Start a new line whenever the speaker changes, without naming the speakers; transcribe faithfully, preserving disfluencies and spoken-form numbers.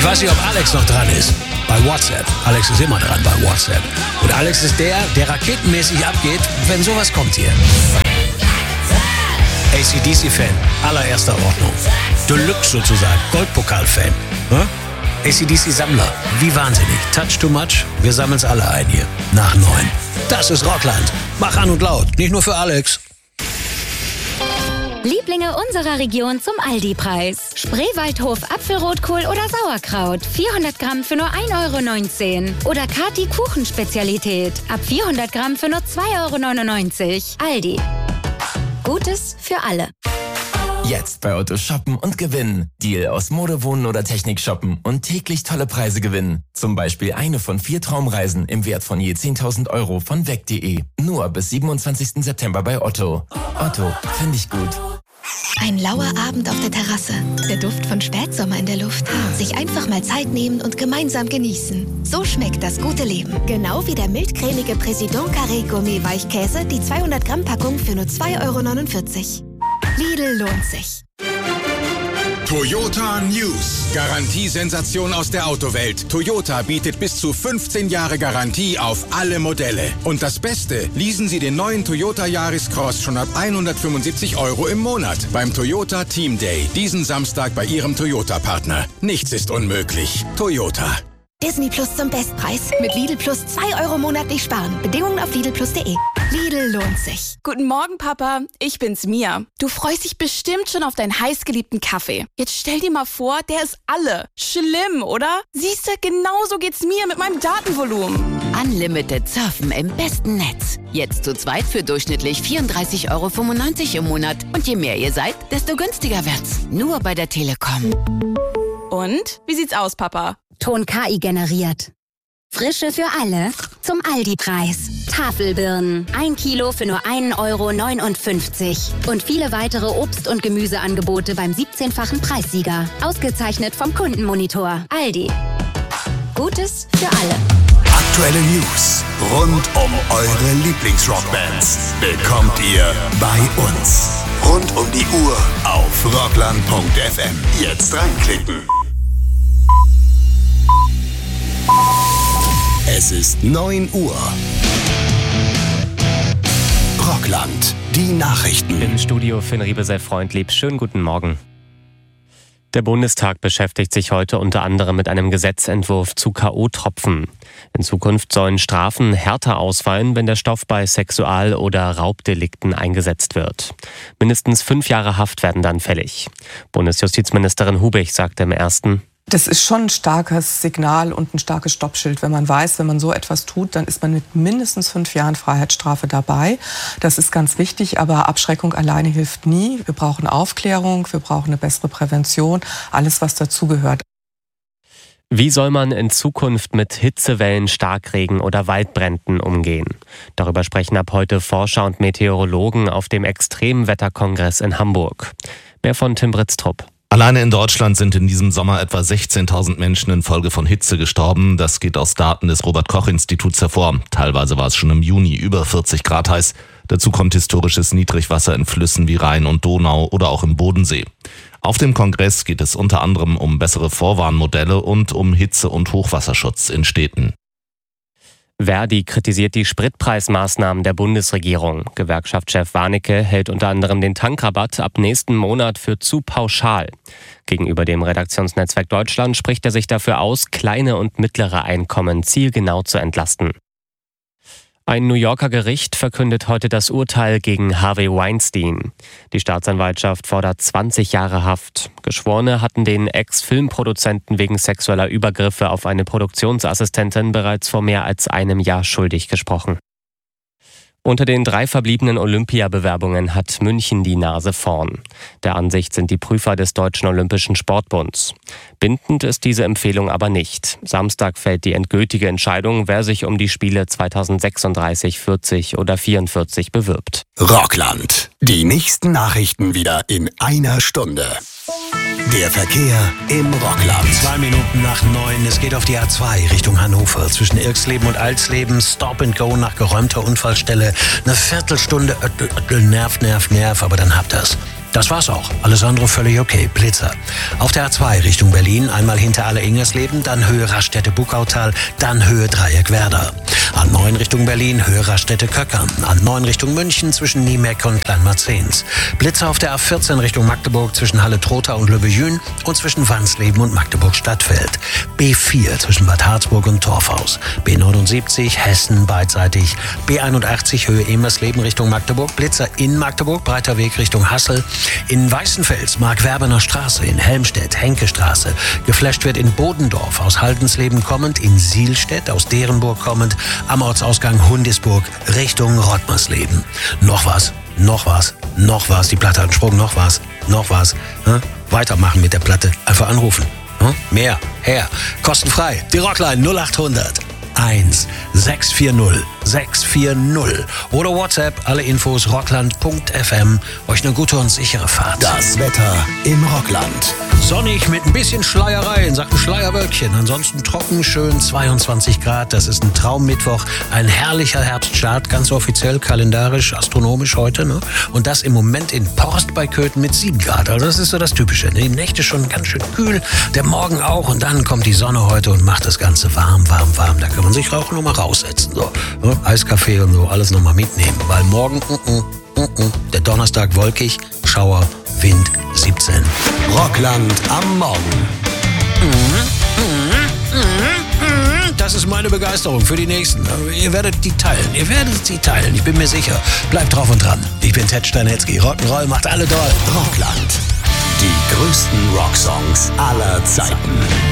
weiß nicht, ob Alex noch dran ist. Bei WhatsApp. Alex ist immer dran bei WhatsApp. Und Alex ist der, der raketenmäßig abgeht, wenn sowas kommt hier. A C D C-Fan allererster Ordnung. Deluxe sozusagen. Goldpokal-Fan. Hm? A C D C-Sammler. Wie wahnsinnig. Touch too much? Wir sammeln's alle ein hier. Nach neun. Das ist Rockland. Mach an und laut. Nicht nur für Alex.
Lieblinge unserer Region zum Aldi-Preis. Spreewaldhof Apfelrotkohl oder Sauerkraut. vierhundert Gramm für nur ein Euro neunzehn. Oder Kati Kuchenspezialität. Ab vierhundert Gramm für nur zwei Euro neunundneunzig. Aldi. Gutes für alle.
Jetzt bei Otto shoppen und gewinnen. Deal aus Mode, Wohnen oder Technik shoppen und täglich tolle Preise gewinnen. Zum Beispiel eine von vier Traumreisen im Wert von je zehntausend Euro von weg punkt de. Nur bis siebenundzwanzigsten September bei Otto. Otto, finde ich gut.
Ein lauer Abend auf der Terrasse. Der Duft von Spätsommer in der Luft. Sich einfach mal Zeit nehmen und gemeinsam genießen. So schmeckt das gute Leben. Genau wie der mildcremige Président Carré Gourmet Weichkäse, die zweihundert Gramm Packung für nur zwei Euro neunundvierzig. Lidl lohnt sich.
Toyota News. Garantiesensation aus der Autowelt. Toyota bietet bis zu fünfzehn Jahre Garantie auf alle Modelle. Und das Beste, leasen Sie den neuen Toyota Yaris Cross schon ab hundertfünfundsiebzig Euro im Monat beim Toyota Team Day. Diesen Samstag bei Ihrem Toyota-Partner. Nichts ist unmöglich. Toyota.
Disney Plus zum Bestpreis. Mit Lidl Plus zwei Euro monatlich sparen. Bedingungen auf lidl plus punkt de. Lidl lohnt sich.
Guten Morgen, Papa. Ich bin's, Mia. Du freust dich bestimmt schon auf deinen heißgeliebten Kaffee. Jetzt stell dir mal vor, der ist alle. Schlimm, oder? Siehste, genauso geht's mir mit meinem Datenvolumen.
Unlimited Surfen im besten Netz. Jetzt zu zweit für durchschnittlich vierunddreißig Euro fünfundneunzig im Monat. Und je mehr ihr seid, desto günstiger wird's. Nur bei der Telekom.
Und? Wie sieht's aus, Papa?
Ton K I generiert. Frische für alle zum Aldi-Preis. Tafelbirnen. Ein Kilo für nur ein Euro neunundfünfzig. Und viele weitere Obst- und Gemüseangebote beim siebzehnfachen Preissieger. Ausgezeichnet vom Kundenmonitor. Aldi. Gutes für alle.
Aktuelle News rund um eure Lieblingsrockbands bekommt ihr bei uns. Rund um die Uhr auf rockland punkt f m. Jetzt reinklicken. Es ist neun Uhr. Rockland, die Nachrichten.
Im Studio Finn Riebe, Freundlieb. Schönen guten Morgen. Der Bundestag beschäftigt sich heute unter anderem mit einem Gesetzentwurf zu K O-Tropfen. In Zukunft sollen Strafen härter ausfallen, wenn der Stoff bei Sexual- oder Raubdelikten eingesetzt wird. Mindestens fünf Jahre Haft werden dann fällig. Bundesjustizministerin Hubig sagte im ersten:
Das ist schon ein starkes Signal und ein starkes Stoppschild, wenn man weiß, wenn man so etwas tut, dann ist man mit mindestens fünf Jahren Freiheitsstrafe dabei. Das ist ganz wichtig, aber Abschreckung alleine hilft nie. Wir brauchen Aufklärung, wir brauchen eine bessere Prävention, alles was dazugehört.
Wie soll man in Zukunft mit Hitzewellen, Starkregen oder Waldbränden umgehen? Darüber sprechen ab heute Forscher und Meteorologen auf dem Extremwetterkongress in Hamburg. Mehr von Tim Britztrup.
Alleine in Deutschland sind in diesem Sommer etwa sechzehntausend Menschen infolge von Hitze gestorben. Das geht aus Daten des Robert-Koch-Instituts hervor. Teilweise war es schon im Juni über vierzig Grad heiß. Dazu kommt historisches Niedrigwasser in Flüssen wie Rhein und Donau oder auch im Bodensee. Auf dem Kongress geht es unter anderem um bessere Vorwarnmodelle und um Hitze- und Hochwasserschutz in Städten.
Verdi kritisiert die Spritpreismaßnahmen der Bundesregierung. Gewerkschaftschef Warnecke hält unter anderem den Tankrabatt ab nächsten Monat für zu pauschal. Gegenüber dem Redaktionsnetzwerk Deutschland spricht er sich dafür aus, kleine und mittlere Einkommen zielgenau zu entlasten. Ein New Yorker Gericht verkündet heute das Urteil gegen Harvey Weinstein. Die Staatsanwaltschaft fordert zwanzig Jahre Haft. Geschworene hatten den Ex-Filmproduzenten wegen sexueller Übergriffe auf eine Produktionsassistentin bereits vor mehr als einem Jahr schuldig gesprochen. Unter den drei verbliebenen Olympiabewerbungen hat München die Nase vorn. Der Ansicht sind die Prüfer des Deutschen Olympischen Sportbunds. Bindend ist diese Empfehlung aber nicht. Samstag fällt die endgültige Entscheidung, wer sich um die Spiele zweitausendsechsunddreißig, vierzig oder vierundvierzig bewirbt.
Rockland. Die nächsten Nachrichten wieder in einer Stunde. Der Verkehr im Rockland.
Zwei Minuten nach neun. Es geht auf die A zwei Richtung Hannover. Zwischen Irksleben und Alsleben. Stop and go nach geräumter Unfallstelle. Eine Viertelstunde Öttel, Öttel, nerv, nerv, nerv. Aber dann habt ihr's. Das war's auch. Alles andere völlig okay. Blitzer. Auf der A zwei Richtung Berlin, einmal hinter Alle Ingersleben, dann Höhe Raststätte-Buckautal, dann Höhe Dreieck-Werder. A neun Richtung Berlin, Höhe Raststätte-Köckern. A neun Richtung München zwischen Niemeck und Kleinmarzens. Blitzer auf der A vierzehn Richtung Magdeburg zwischen Halle-Trotha und Löbejün und zwischen Wansleben und Magdeburg-Stadtfeld. B vier zwischen Bad Harzburg und Torfhaus. B neunundsiebzig Hessen beidseitig. B einundachtzig Höhe Emersleben Richtung Magdeburg. Blitzer in Magdeburg, Breiter Weg Richtung Hassel. In Weißenfels, Mark-Werbener Straße, in Helmstedt, Henke-Straße. Geflasht wird in Bodendorf, aus Haldensleben kommend, in Sielstedt, aus Derenburg kommend, am Ortsausgang Hundisburg, Richtung Rottmersleben. Noch was, noch was, noch was, die Platte hat einen Sprung, noch was, noch was. Hm? Weitermachen mit der Platte, einfach anrufen. Hm? Mehr, her, kostenfrei, die Rockline null achthundert eins sechs vier null sechs vier null oder WhatsApp, alle Infos rockland punkt f m. Euch eine gute und sichere Fahrt.
Das Wetter im Rockland.
Sonnig mit ein bisschen Schleierei in Sachen Schleierwölkchen. Ansonsten trocken, schön zweiundzwanzig Grad. Das ist ein Traummittwoch. Ein herrlicher Herbststart, ganz offiziell, kalendarisch, astronomisch heute. Ne? Und das im Moment in Porst bei Köthen mit sieben Grad. Also das ist so das Typische. Ne? Die Nächte schon ganz schön kühl, der Morgen auch. Und dann kommt die Sonne heute und macht das Ganze warm, warm, warm. Da kann man sich auch noch mal raussetzen. So. Ne? Eiskaffee und so, alles noch mal mitnehmen. Weil morgen, mm, mm, mm, mm, der Donnerstag wolkig, Schauer, Wind siebzehn.
Rockland am Morgen.
Das ist meine Begeisterung für die Nächsten. Ihr werdet die teilen. Ihr werdet sie teilen. Ich bin mir sicher. Bleibt drauf und dran. Ich bin Ted Steinetzky. Rock'n'Roll macht alle doll.
Rockland. Die größten Rocksongs aller Zeiten.